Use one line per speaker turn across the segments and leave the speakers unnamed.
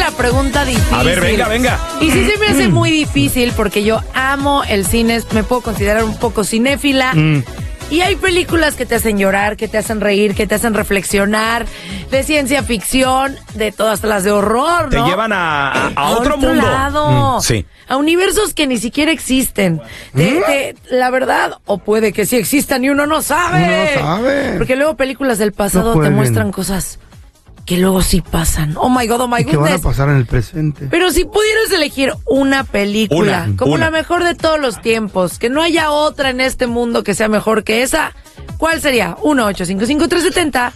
la pregunta difícil.
A ver, venga.
Y sí se me hace muy difícil porque yo amo el cine, me puedo considerar un poco cinéfila. Y hay películas que te hacen llorar, que te hacen reír, que te hacen reflexionar, de ciencia ficción, de todas las de horror, ¿no?
Te llevan a otro mundo.
Lado,
sí.
A universos que ni siquiera existen. La verdad, o puede que sí existan y uno no sabe.
Uno no sabe.
Porque luego películas del pasado te muestran cosas que luego sí pasan. Oh my God, oh my goodness.
Que van a pasar en el presente.
Pero si pudieras elegir una película como la mejor de todos los tiempos, que no haya otra en este mundo que sea mejor que esa, ¿cuál sería? 1-855-370-3100.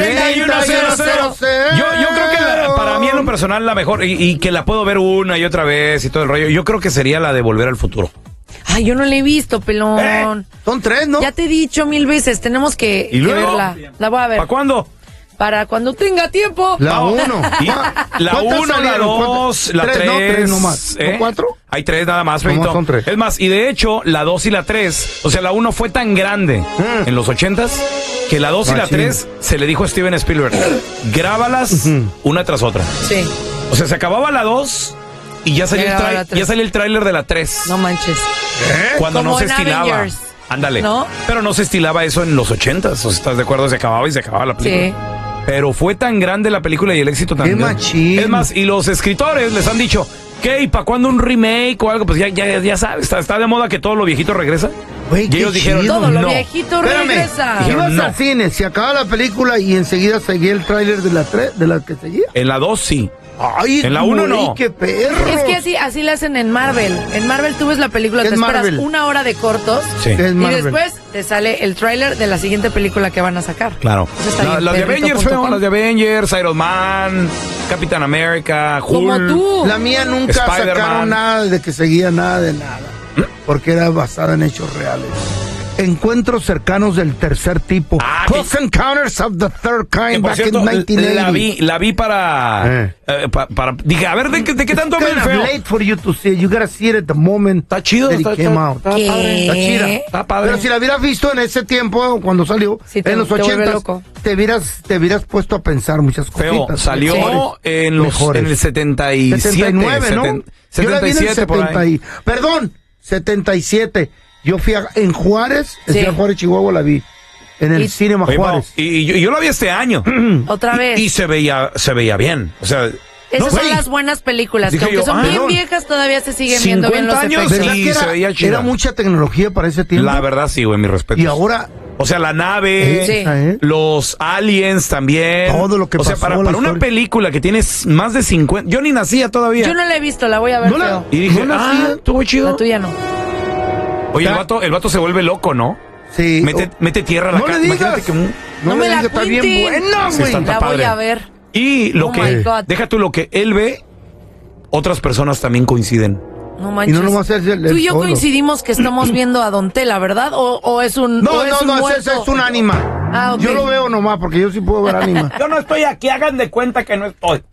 Yo creo que para mí en lo personal la mejor, y que la puedo ver una y otra vez y todo el rollo, yo creo que sería la de Volver al Futuro.
Ay, yo no la he visto, pelón.
Son 3, ¿no?
Ya te he dicho 1000 veces, tenemos que verla. La voy a ver.
¿Para cuándo?
Para cuando tenga tiempo.
La 1.
La 1, la 2, la 3.
No, 3 nomás. ¿No 4?
Hay 3 nada más,
No,
Feito.
son 3.
Es más, y de hecho, la 2 y la 3, o sea, la 1 fue tan grande en los 80s que la 2 y la 3 se le dijo a Steven Spielberg, grábalas una tras otra.
Sí.
O sea, se acababa la 2 y ya salió el tráiler de la 3.
No manches.
Cuando
como
no se
en
estilaba.
Avengers.
Ándale.
¿No?
Pero no se estilaba eso en los 80s. O sea, ¿estás de acuerdo? Se acababa la película.
Sí.
Pero fue tan grande la película y el éxito tan grande.
Machín.
Es más, y los escritores les han dicho, ¿qué? ¿Y para cuándo un remake o algo? Pues ya sabes, está de moda que todo lo viejito regresa.
Wey,
y ellos dijeron,
todo lo
no.
viejito regresa.
Ibas
no.
al cine, se acaba la película y enseguida seguía el tráiler de la 3, de la que seguía.
En la 2 sí.
Ay,
en la 1 no.
¡Qué perro!
Es que así le hacen en Marvel. En Marvel tú ves la película, te esperas
Marvel?
1 hora de cortos
Sí.
Es
y
Marvel.
después te sale el tráiler de la siguiente película que van a sacar.
Claro.
Eso está bien,
Las de Avengers,
perrito.com.
las de Avengers, Iron Man, Capitán América, Hulk.
Como tú.
La mía nunca
Spider-Man.
sacaron nada de que seguía nada de nada. Porque era basada en hechos reales. Encuentros cercanos del tercer tipo. Close Encounters of the Third Kind
Por
back
cierto,
in 1980.
la vi para... dije, a ver, ¿de qué tanto me
It's
feo?
kind of late for you to see it. You gotta see it at the moment.
Está chido,
that it
está
came out.
padre.
Está chida.
Está padre.
Pero si la hubieras visto en ese tiempo, cuando salió,
Sí,
en los
te vuelve
80,
loco.
te hubieras puesto a pensar muchas
Feo,
cositas.
salió
Mejores.
en el 77.
79, ¿no? Yo la vi en el
77 por ahí.
Perdón, 77. Yo fui en Juárez, en Juárez, Chihuahua, la vi. En el Cinema
Oye,
Juárez.
y yo la vi este año.
Otra vez.
Y se veía bien. O sea,
Esas son las buenas películas, que
Dije
aunque
yo,
son bien
perdón.
viejas, todavía se siguen viendo bien los
50 años,
efectos.
¿Verdad
y
que
se veía chida.
era mucha tecnología para ese tiempo?
la verdad sí, güey, mi respeto.
Y ahora,
O sea, la nave,
Sí.
los aliens también.
Todo lo que
O sea,
pasó,
para
la
una
historia.
película que tienes más de 50... Yo ni nacía todavía.
Yo no la he visto, la voy a ver.
No la-
Feo.
Y dije,
no nacía.
estuvo chido.
La tuya no.
Oye, el vato se vuelve loco, ¿no?
sí.
Mete tierra a la
No le
casa.
digas.
Imagínate que...
No me la
digas, está bien
cuentes.
buena,
Sí,
güey.
está
La voy
padre.
a ver.
Y lo
Oh
que...
my God.
Deja tú lo que él ve, otras personas también coinciden.
No
Y
manches.
no nomás es el
Tú y yo
solo.
coincidimos que estamos viendo a Don Tela, ¿verdad? ¿O es un
No,
o es un
no,
muerto?
ese es un ánima.
Ah, ok.
Yo lo veo nomás, porque yo sí puedo ver ánima.
Yo no estoy aquí, hagan de cuenta que no estoy.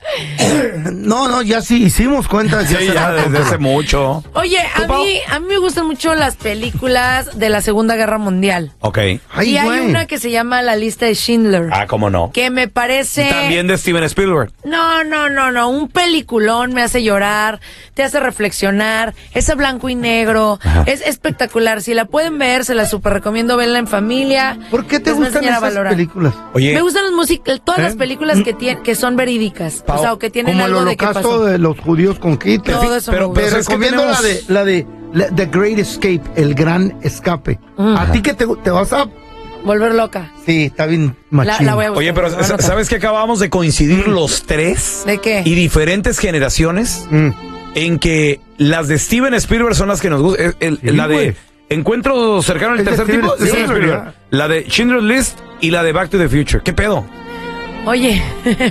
No, ya sí hicimos cuentas.
Sí,
hace
ya
rato.
desde hace mucho.
Oye, a mí me gustan mucho las películas de la Segunda Guerra Mundial.
Ok.
Ay,
y hay
güey.
una que se llama La Lista de Schindler.
Ah, ¿cómo no?
Que me parece...
También de Steven Spielberg.
No, un peliculón, me hace llorar, te hace reflexionar, es a blanco y negro, es espectacular. Si la pueden ver, se la super recomiendo verla en familia.
¿Por qué te
Les va a
gustan
enseñar a
esas
valorar.
películas?
Oye,
Me gustan todas las películas que son verídicas, o sea, o que tienen
Como el
algo de que
holocausto
pasó.
de los judíos con Hitler.
Todo eso
pero-
me
Te
gusta.
pero es que
recomiendo
tenemos-
la de The Great Escape, el gran escape. A ti que te vas a...
Volver loca.
Sí, está bien machín.
La voy a buscar.
Oye, pero
la voy a anotar.
¿sabes que acabamos de coincidir los tres?
¿De qué?
Y diferentes generaciones en que las de Steven Spielberg son las que nos gustan. La de
güey.
Encuentro cercano al
Es de
tercer
Steven
tipo, de Steven
Spielberg,
Spielberg. La de Schindler's List y la de Back to the Future. ¿Qué pedo?
Oye,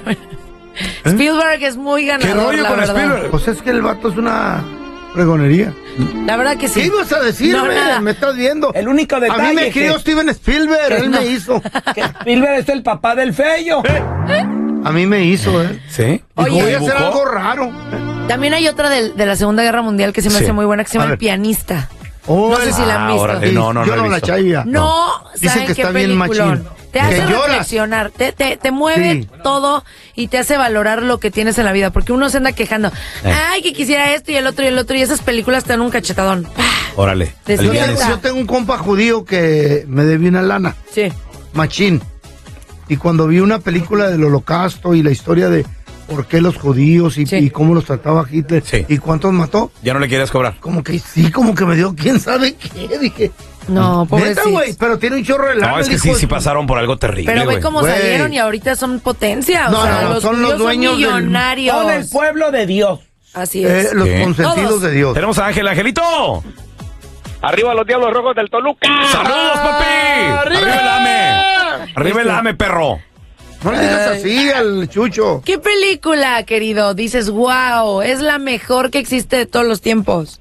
Spielberg es muy
¿Qué
ganador,
rollo
la
con
verdad.
Spielberg?
Pues es que el vato es una fregonería.
La verdad que sí.
¿Qué ibas a decirme?
No, nada.
Me estás viendo.
El único
A mí me crió Steven Spielberg, él
no.
me hizo.
Spielberg es el papá del feyo.
A mí me hizo,
¿Sí?
Dijo,
Oye,
voy a hacer
¿dibujó?
algo raro.
También hay otra de la Segunda Guerra Mundial que se me
Sí.
hace muy buena, que se
A
llama
ver.
El Pianista.
Oh,
No sé si la han visto.
órale, no
Yo
la he
no la
visto.
chaía.
No,
Dicen
¿saben
que
qué
está bien
peliculón?
machín.
Te hace
lloras.
reflexionar, te mueve todo y te hace valorar lo que tienes en la vida. Porque uno se anda quejando, ay, que quisiera esto y el otro, y esas películas te dan un cachetadón.
Órale.
Despierta.
Yo tengo un compa judío que me debía una lana.
Sí.
Machín. Y cuando vi una película del Holocausto y la historia de por qué los judíos y cómo los trataba Hitler y cuántos mató,
ya no le querías cobrar.
como que me dio quién sabe qué, dije.
No, pobrecito.
Neta, güey, pero tiene un chorro de lana.
No, es que sí pasaron por algo terrible,
Pero ve
güey.
cómo salieron y ahorita son potencia.
No,
o sea,
no,
los
son los
judíos
dueños
son millonarios.
Son el pueblo de Dios.
Así es.
Los consentidos
Todos.
de Dios.
Tenemos a Ángel. Angelito.
Arriba los Diablos Rojos del Toluca.
¡Saludos, papi! ¡Arriba el AME! ¡Arriba el AME, perro!
No le digas así al Chucho.
¿Qué película, querido? Dices, wow, es la mejor que existe de todos los tiempos.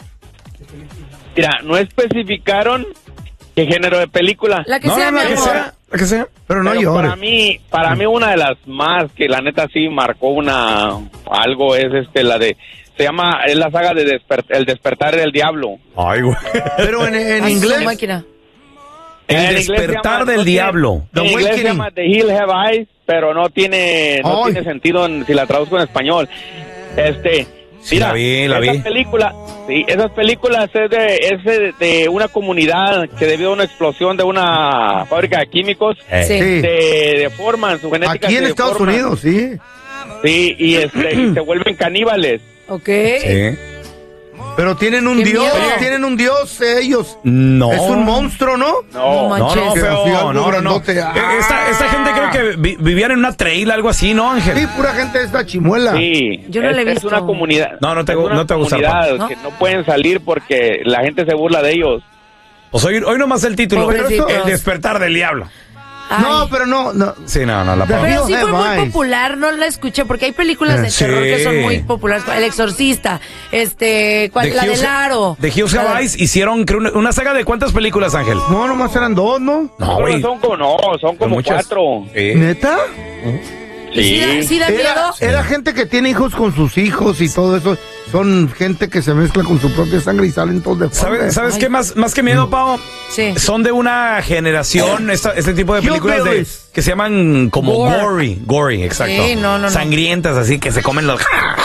Mira, no especificaron qué género de película.
La que sea, mi amor.
La que sea.
Pero no
Pero
llores.
para mí una de las más que la neta sí marcó algo es la de es la saga de El Despertar del Diablo.
Ay, güey.
Pero en
Ay, su
inglés.
máquina.
El Despertar del Diablo.
The
En inglés se
Awakening.
llama The Hill Have Eyes, pero no tiene sentido si la traduzco en español.
Sí,
Mira,
la vi.
Esas películas es de una comunidad que debido a una explosión de una fábrica de químicos
Sí.
Sí.
deforman su genética.
Aquí en
se
Estados
deforma.
Unidos, sí.
Sí, y se vuelven caníbales.
Ok.
Sí.
Pero tienen un
¡Qué
dios,
miedo!
ellos.
No.
Es un monstruo, ¿no?
No
No, no,
manches.
Así
feo.
algo
No.
grandote.
Esta gente creo que vivían en una trail, algo así, ¿no, Ángel?
Sí, pura gente de esta chimuela.
Sí,
Yo no la he
es
visto.
una comunidad.
No, no te
es una
va a gustar,
comunidad
¿no?
que no pueden salir porque la gente se burla de ellos.
Pues hoy nomás el título.
Pobrecitos.
El Despertar del Diablo.
Ay.
No, pero no.
Sí, no, la
Pero
Pero sí fue muy
Have Eyes.
popular, no la escuché, porque hay películas de
Sí.
terror que son muy populares. El Exorcista, la del Aro.
De Hills Have Eyes hicieron creo, una saga de ¿cuántas películas, Ángel?
No, nomás eran dos, ¿no?
No,
Pero
güey.
son como
muchas.
4.
Sí.
¿Neta?
¿Sí da miedo?
Era gente que tiene hijos con sus hijos y todo eso. Son gente que se mezcla con su propia sangre y salen todos de
¿Sabes
Ay.
qué más que miedo, Pau?
Sí.
Son de una generación, este tipo de películas
Hillbillies.
que se llaman como
Gore.
gory, exacto.
Sí, no.
Sangrientas, así que se comen los...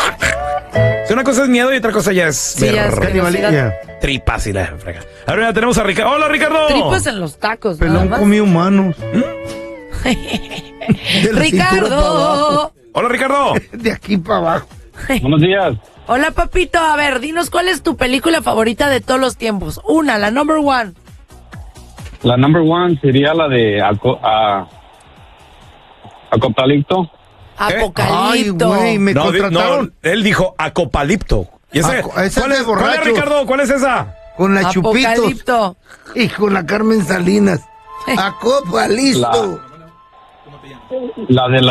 Si una cosa es miedo y otra cosa ya es
Sí, ya es
ver
Canibalismo.
tripas y la frega. Ahora ya tenemos a Ricardo. ¡Hola, Ricardo!
Tripas en los tacos, nada
Pelón
más.
comió humanos. De la cintura para abajo.
Ricardo.
¡Hola, Ricardo!
De aquí para abajo.
Buenos días.
Hola, papito. A ver, dinos, ¿cuál es tu película favorita de todos los tiempos? Una, la number one.
La number one sería la de Apocalipto.
Ay,
Apocalipto.
güey, me
No,
contrataron
él dijo Acopalipto. ¿Y ese?
Esa es
¿Cuál
de
es,
borrachos.
Ricardo? ¿Cuál es esa?
con la Chupitos
Apocalipto.
y con la Carmen Salinas. A copa, listo.
La de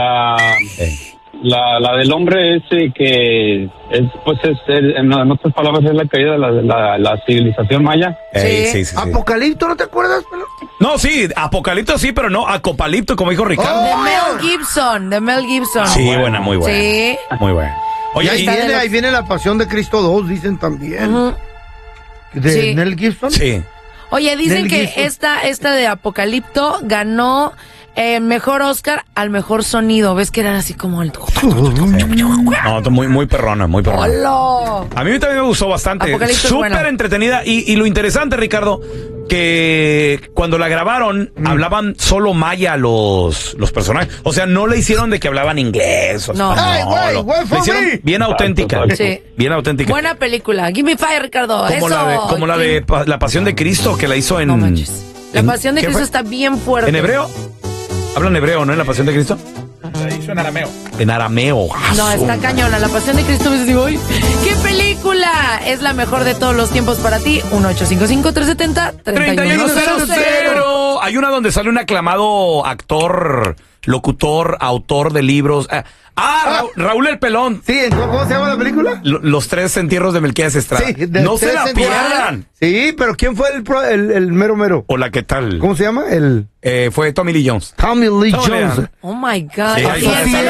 la del hombre ese que en otras palabras es la caída de la civilización maya.
Sí.
¿Apocalipto no te acuerdas, pelón?
No, sí, Apocalipto sí, pero no Acopalipto, como dijo Ricardo.
De Mel Gibson,
Sí, buena, muy buena.
Sí.
Muy buena.
Y
Oye,
ahí viene la Pasión de Cristo 2, dicen también.
Ujú.
De
Sí.
Mel Gibson.
sí.
Oye, dicen
Mel
que
Gibson.
esta de Apocalipto ganó mejor Oscar al mejor sonido. ¿Ves que era así como el...
No, muy, muy perrona, muy perrona.
¡Hola!
A mí también me gustó bastante.
Apocalipto es
Súper
bueno.
entretenida. Y lo interesante, Ricardo, que cuando la grabaron, hablaban solo maya los personajes. O sea, no le hicieron de que hablaban inglés o
No.
español.
Hey, güey,
Lo
güey, for
hicieron
me.
bien auténtica.
Exacto.
Sí.
Bien auténtica.
Buena película. Give me five, Ricardo.
Como
Eso.
como la de La Pasión de Cristo, que la hizo en...
No manches. La
en-
Pasión de
¿qué
Cristo
fue?
está bien fuerte.
¿En hebreo? Hablan hebreo, ¿no? En La Pasión de Cristo.
Se hizo en arameo.
En arameo.
No, está cañona. La Pasión de Cristo. Me digo, "Uy, ¿qué película es la mejor de todos los tiempos para ti? 1-855-370-3100.
3100. Hay una donde sale un aclamado actor, locutor, autor de libros. Raúl el Pelón.
Sí, ¿cómo se llama la película?
Los tres entierros de Melquíades Estrada.
Sí,
No se la
Tres
pierdan.
Sí, pero ¿quién fue el mero mero?
Hola, ¿qué tal?
¿Cómo se llama? El
Fue Tommy Lee Jones.
Tommy Lee
No,
Jones.
vean.
Oh my God.
Sí, ahí
Y
está,
el
está